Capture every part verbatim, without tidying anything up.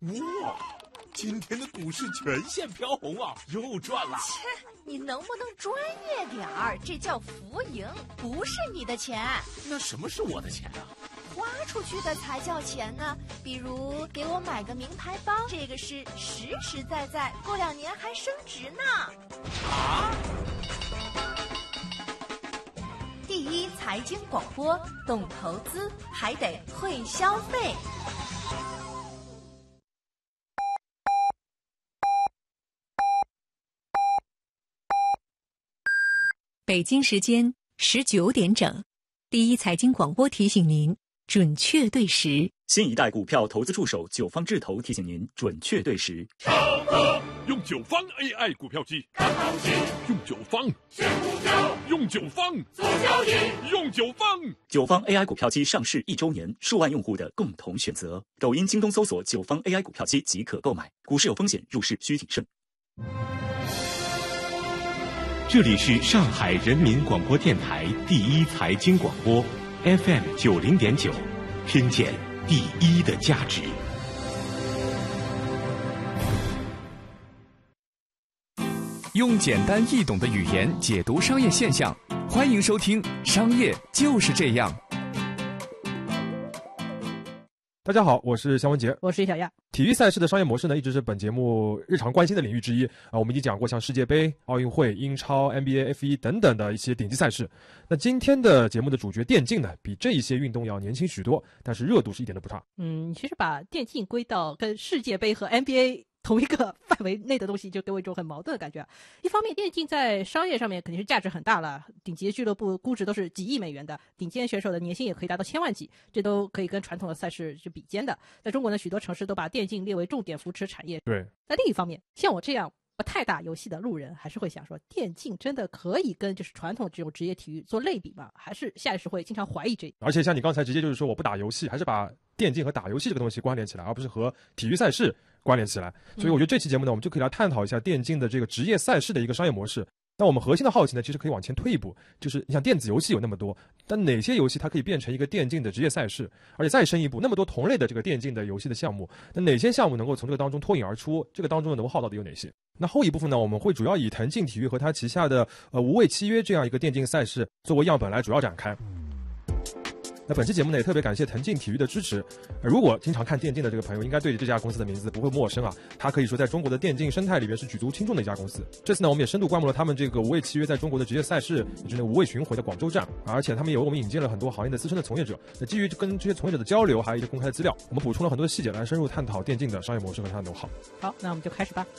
哇，今天的股市全线飘红啊，又赚了。 切，你能不能专业点儿？这叫浮盈，不是你的钱。 那什么是我的钱啊？ 花出去的才叫钱呢。比如给我买个名牌包，这个是实实在在，过两年还升值呢。 啊！ 第一财经广播，懂投资还得会消费。 北京时间十九点整，第一财经广播提醒您准确对时。 新一代股票投资助手九方智投提醒您准确对时。 超哥用九方 A I 股票机看行情，用九方选股票，用九方做交易，用九方。 九方 A I 股票机上市一周年，数万用户的共同选择。抖音、京东搜索九方 A I 股票机即可购买。股市有风险，入市需谨慎。 这里是上海人民广播电台第一财经广播 F M 九零点九，听见第一的价值。 用简单易懂的语言解读商业现象，欢迎收听《商业就是这样》。 大家好，我是肖文杰， 我是小亚。 体育赛事的商业模式呢，一直是本节目日常关心的领域之一啊。我们已经讲过像世界杯、奥运会、英超、N B A、F 一 等等的一些顶级赛事。那今天的节目的主角电竞呢，比这一些运动要年轻许多，但是热度是一点都不差。 嗯，其实把电竞归到跟世界杯和 N B A同一个范围内的东西，就给我一种很矛盾的感觉。一方面，电竞在商业上面肯定是价值很大了，顶级俱乐部估值都是几亿美元的，顶尖选手的年薪也可以达到千万级，这都可以跟传统的赛事是比肩的。在中国呢，许多城市都把电竞列为重点扶持产业。 对。 在另一方面，像我这样不太打游戏的路人，还是会想说，电竞真的可以跟就是传统这种职业体育做类比吗？还是下意识会经常怀疑这一。 而且像你刚才直接就是说我不打游戏，还是把电竞和打游戏这个东西关联起来，而不是和体育赛事关联起来。所以我觉得这期节目呢，我们就可以来探讨一下电竞的这个职业赛事的一个商业模式。那我们核心的好奇呢，其实可以往前推一步，就是你想电子游戏有那么多，但哪些游戏它可以变成一个电竞的职业赛事？而且再深一步，那么多同类的这个电竞的游戏的项目，那哪些项目能够从这个当中脱颖而出？这个当中的能耗到底有哪些？那后一部分呢，我们会主要以腾讯体育和它旗下的呃无畏契约这样一个电竞赛事作为样本来主要展开。那本期节目呢，也特别感谢腾讯体育的支持。呃、如果经常看电竞的这个朋友，应该对这家公司的名字不会陌生啊。它可以说在中国的电竞生态里边是举足轻重的一家公司。这次呢，我们也深度观摩了他们这个无畏契约在中国的职业赛事，也就是那个无畏巡回的广州站，而且他们也为我们引进了很多行业的资深的从业者。那基于跟这些从业者的交流，还有一些公开的资料，我们补充了很多的细节来深入探讨电竞的商业模式和它的 know how。 好，那我们就开始吧。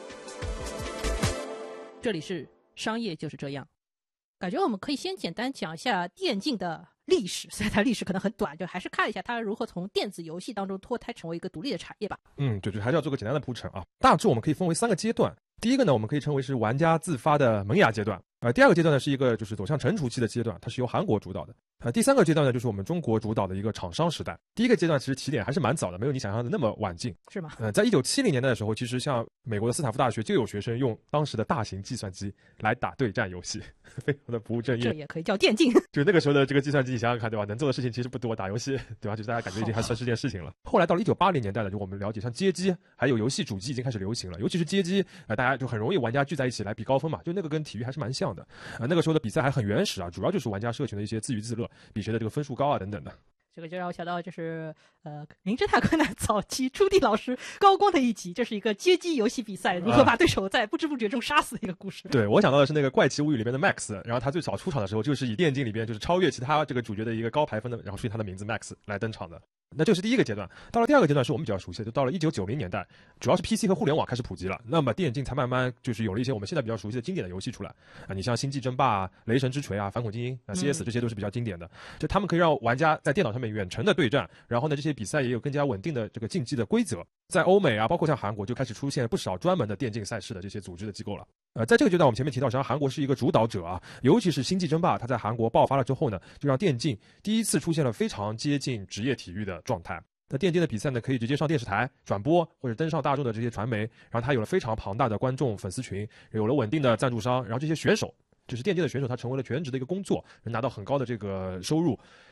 这里是商业就是这样。感觉我们可以先简单讲一下电竞的历史，虽然它历史可能很短，就还是看一下它如何从电子游戏当中脱胎成为一个独立的产业吧。 嗯，对对，还是要做个简单的铺陈啊。大致我们可以分为三个阶段。第一个呢，我们可以称为是玩家自发的萌芽阶段。呃，第二个阶段呢是一个就是走向成熟期的阶段，它是由韩国主导的。呃，第三个阶段呢就是我们中国主导的一个厂商时代。第一个阶段其实起点还是蛮早的，没有你想象的那么晚近。 是吗？ 呃，在一九七零年代的时候，其实像美国的斯坦福大学就有学生用当时的大型计算机来打对战游戏，非常的不务正业。 这也可以叫电竞。 就那个时候的这个计算机，你想想看，对吧？能做的事情其实不多，打游戏，对吧？就大家感觉已经还算是件事情了。后来到了一九八零年代呢，就我们了解，像街机还有游戏主机已经开始流行了，尤其是街机，呃，大家就很容易玩家聚在一起来比高分嘛，就那个跟体育还是蛮像的。呃，那个时候的比赛还很原始啊，主要就是玩家社群的一些自娱自乐，比谁的这个分数高啊等等的。 这个就让我想到，就是呃，名侦探柯南早期朱棣老师高光的一集，这是一个街机游戏比赛，如何把对手在不知不觉中杀死的一个故事。 对，我想到的是那个《怪奇物语》里面的 Max， 然后他最早出场的时候就是以电竞里边就是超越其他这个主角的一个高排分的，然后所以他的名字 Max 来登场的。那这是第一个阶段。到了第二个阶段是我们比较熟悉的，就到了一九九零年代，主要是 P C 和互联网开始普及了，那么电竞才慢慢就是有了一些我们现在比较熟悉的经典的游戏出来啊，你像星际争霸啊、雷神之锤啊、反恐精英啊、C S 这些都是比较经典的，就他们可以让玩家在电脑上面远程的对战，然后呢这些比赛也有更加稳定的这个竞技的规则。在欧美啊，包括像韩国就开始出现不少专门的电竞赛事的这些组织的机构了。呃，在这个阶段我们前面提到，实际上韩国是一个主导者啊，尤其是星际争霸，它在韩国爆发了之后呢，就让电竞第一次出现了非常接近职业体育的状态。那电竞的比赛呢，可以直接上电视台转播，或者登上大众的这些传媒，然后它有了非常庞大的观众粉丝群，有了稳定的赞助商，然后这些选手，就是电竞的选手，他成为了全职的一个工作，能拿到很高的这个收入。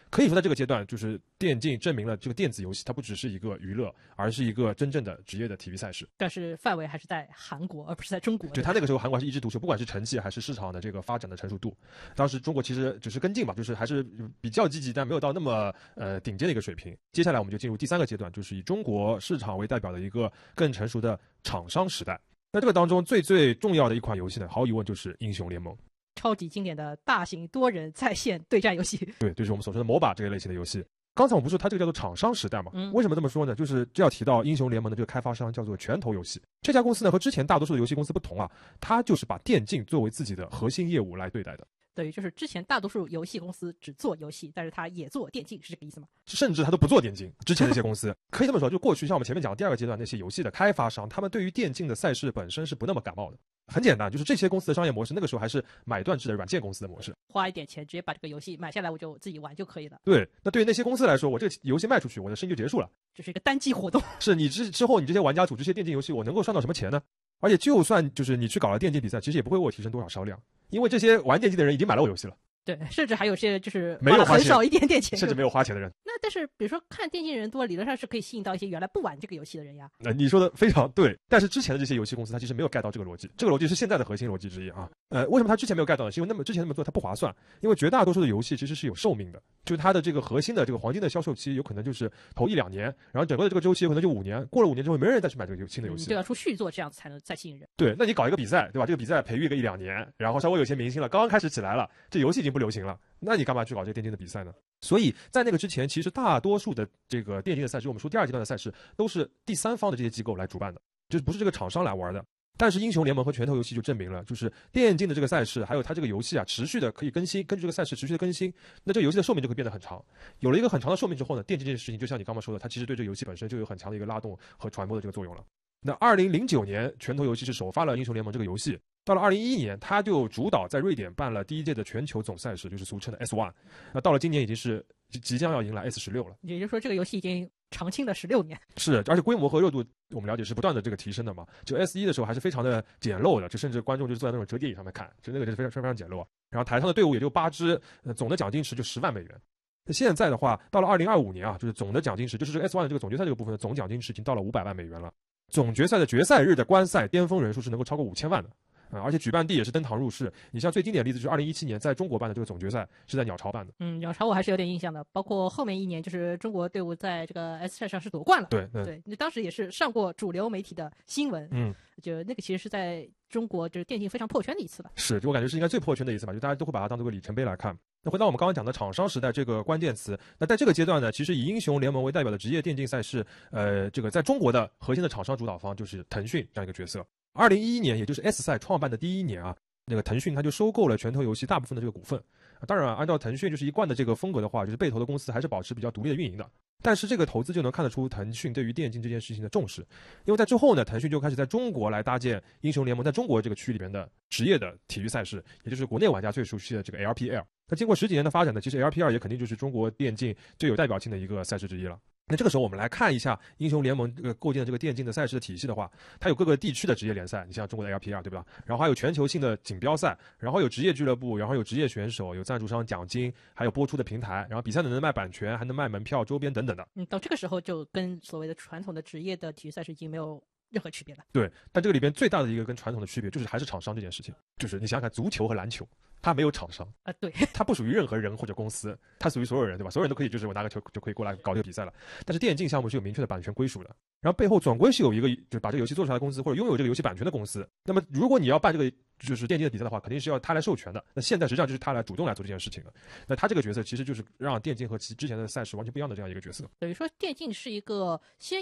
可以说在这个阶段，就是电竞证明了这个电子游戏它不只是一个娱乐，而是一个真正的职业的体育赛事。 但是范围还是在韩国，而不是在中国。 就他那个时候韩国还是一枝独秀，不管是成绩还是市场的这个发展的成熟度，当时中国其实只是跟进吧，就是还是比较积极，但没有到那么呃顶尖的一个水平。接下来我们就进入第三个阶段，就是以中国市场为代表的一个更成熟的厂商时代。那这个当中最最重要的一款游戏呢，毫无疑问就是英雄联盟。 超级经典的大型多人在线对战游戏。 对，就是我们所说的 MOBA 这个类型的游戏。刚才我们不是说它这个叫做厂商时代嘛？ 嗯， 为什么这么说呢？就是这要提到英雄联盟的这个开发商叫做拳头游戏。这家公司呢和之前大多数的游戏公司不同啊，它就是把电竞作为自己的核心业务来对待的。 等于就是之前大多数游戏公司只做游戏，但是它也做电竞，是这个意思吗？ 甚至它都不做电竞。之前那些公司可以这么说，就过去像我们前面讲的第二个阶段那些游戏的开发商，他们对于电竞的赛事本身是不那么感冒的。很简单，就是这些公司的商业模式那个时候还是买断制的软件公司的模式， 花一点钱直接把这个游戏买下来，我就自己玩就可以了。 对，那对于那些公司来说，我这个游戏卖出去，我的生意就结束了， 这是一个单机活动。 是你之之后你这些玩家组这些电竞游戏，我能够赚到什么钱呢？而且就算就是你去搞了电竞比赛，其实也不会为我提升多少销量，因为这些玩电竞的人已经买了我游戏了。 对，甚至还有些就是没有花很少一点点钱， 甚至没有花钱的人。 那但是比如说看电竞人多，理论上是可以吸引到一些原来不玩这个游戏的人呀。 呃，你说的非常对，但是之前的这些游戏公司它其实没有 get 到这个逻辑，这个逻辑是现在的核心逻辑之一啊。呃，为什么它之前没有 get 到呢？是因为那么之前那么做它不划算，因为绝大多数的游戏其实是有寿命的，就是它的这个核心的这个黄金的销售期有可能就是头一两年，然后整个的这个周期有可能就五年，过了五年之后没人再去买这个新的游戏， 你就要出续作，这样才能再吸引人。 对，那你搞一个比赛，对吧？这个比赛培育个一两年，然后稍微有些明星了，刚刚开始起来了，这游戏已经不流行了，那你干嘛去搞这个电竞的比赛呢？所以在那个之前，其实大多数的这个电竞的赛事，我们说第二阶段的赛事，都是第三方的这些机构来主办的，就是不是这个厂商来玩的。但是英雄联盟和拳头游戏就证明了，就是电竞的这个赛事，还有它这个游戏啊，持续的可以更新，根据这个赛事持续的更新，那这个游戏的寿命就会变得很长。有了一个很长的寿命之后呢，电竞这件事情，就像你刚刚说的，它其实对这个游戏本身就有很强的一个拉动和传播的这个作用了。那二零零九年，拳头游戏是首发了英雄联盟这个游戏。到了二零一一年，他就主导在瑞典办了第一届的全球总赛事，就是俗称的 S 一。那到了今年已经是即将要迎来 S 十六了， 也就是说这个游戏已经长青了十六年。 是，而且规模和热度我们了解是不断的这个提升的嘛。就 S 一的时候还是非常的简陋的，就甚至观众就坐在那种折叠椅上面看，就那个就是非常非常简陋啊。然后台上的队伍也就八支，呃，总的奖金池就十万美元。那现在的话，到了二零二五年啊，就是总的奖金池，就是这个 S 一的这个总决赛这个部分的总奖金池已经到了五百万美元了。总决赛的决赛日的观赛巅峰人数是能够超过五千万的。啊、嗯，而且举办地也是登堂入室。你像最经典的例子就是二零一七年在中国办的这个总决赛是在鸟巢办的。 嗯，鸟巢我还是有点印象的，包括后面一年就是中国队伍在这个 S 赛上是夺冠了。 对对， 对，那当时也是上过主流媒体的新闻。 嗯， 就那个其实是在中国就是电竞非常破圈的一次吧。 是，就我感觉是应该最破圈的一次吧，就大家都会把它当做个里程碑来看。那回到我们刚刚讲的厂商时代这个关键词，那在这个阶段呢，其实以英雄联盟为代表的职业电竞赛事，呃，这个在中国的核心的厂商主导方就是腾讯这样一个角色。二零一一年，也就是 S 赛创办的第一年啊，那个腾讯它就收购了拳头游戏大部分的这个股份。啊、当然、啊，按照腾讯就是一贯的这个风格的话，就是被投的公司还是保持比较独立的运营的。但是这个投资就能看得出腾讯对于电竞这件事情的重视，因为在之后呢，腾讯就开始在中国来搭建英雄联盟在中国这个区里面的职业的体育赛事，也就是国内玩家最熟悉的这个 L P L。那经过十几年的发展呢，其实 L P L 也肯定就是中国电竞最有代表性的一个赛事之一了。那这个时候我们来看一下英雄联盟这个构建的这个电竞的赛事的体系的话，它有各个地区的职业联赛，你像中国的 L P L 对吧？然后还有全球性的锦标赛，然后有职业俱乐部，然后有职业选手，有赞助商奖金，还有播出的平台，然后比赛呢能卖版权，还能卖门票、周边等等的。 嗯，到这个时候就跟所谓的传统的职业的体育赛事已经没有任何区别了。 对，但这个里边最大的一个跟传统的区别就是还是厂商这件事情，就是你想想看，足球和篮球。它没有厂商啊，对， 它不属于任何人或者公司，它属于所有人，对吧？所有人都可以，就是我拿个球就可以过来搞这个比赛了。但是电竞项目是有明确的版权归属的，然后背后总归是有一个就是把这个游戏做出来的公司或者拥有这个游戏版权的公司。那么如果你要办这个就是电竞的比赛的话，肯定是要他来授权的。那现在实际上就是他来主动来做这件事情的。那他这个角色其实就是让电竞和其之前的赛事完全不一样的这样一个角色。 等于说电竞是一个先